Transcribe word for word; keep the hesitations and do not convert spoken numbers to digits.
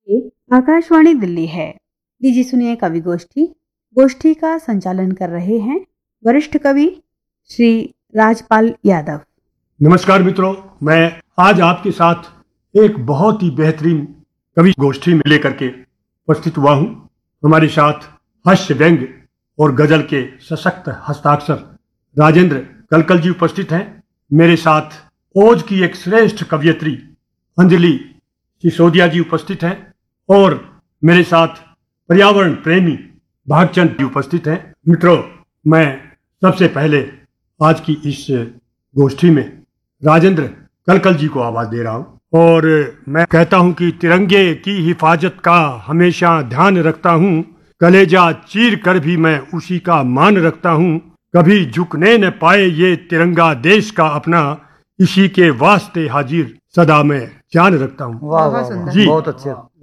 ये आकाशवाणी दिल्ली है। लीजिए सुनिए कवि गोष्ठी। गोष्ठी का संचालन कर रहे हैं वरिष्ठ कवि श्री राजपाल यादव। नमस्कार मित्रों, मैं आज आपके साथ एक बहुत ही बेहतरीन कवि गोष्ठी में लेकर के उपस्थित हुआ हूँ। हमारे साथ हास्य व्यंग और गजल के सशक्त हस्ताक्षर राजेंद्र कलकल जी उपस्थित हैं। मेरे साथ ओज की एक श्रेष्ठ कवयित्री अंजलि सिसोदिया जी उपस्थित हैं और मेरे साथ पर्यावरण प्रेमी भागचंद जी उपस्थित हैं। मित्रों, मैं सबसे पहले आज की इस गोष्ठी में राजेंद्र कलकल जी को आवाज दे रहा हूं और मैं कहता हूं कि तिरंगे की हिफाजत का हमेशा ध्यान रखता हूं, कलेजा चीर कर भी मैं उसी का मान रखता हूं, कभी झुकने न पाए ये तिरंगा देश का अपना, इसी के वास्ते हाजिर सदा मैं जान रखता हूं। वाह वाह वाह, जी बहुत अच्छे।